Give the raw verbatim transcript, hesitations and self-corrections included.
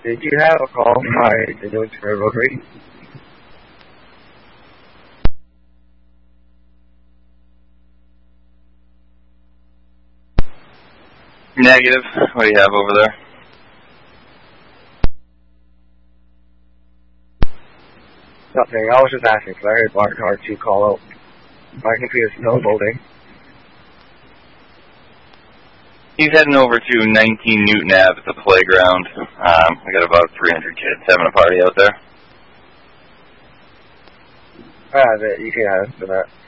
Did you have a call from my the Jonesboro Rotary? Negative. What do you have over there? Nothing. I was just asking because I heard Bart Hart two call out. My computer's still loading. He's heading over to nineteen Newton Ave at the playground. Um, we got about three hundred kids having a party out there. Ah, that you can ask for that.